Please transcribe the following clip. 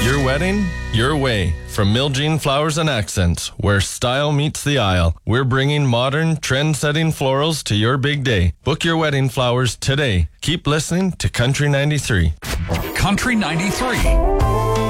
Your wedding, your way. From Miljean Flowers and Accents, where style meets the aisle, we're bringing modern, trend-setting florals to your big day. Book your wedding flowers today. Keep listening to Country 93. Country 93.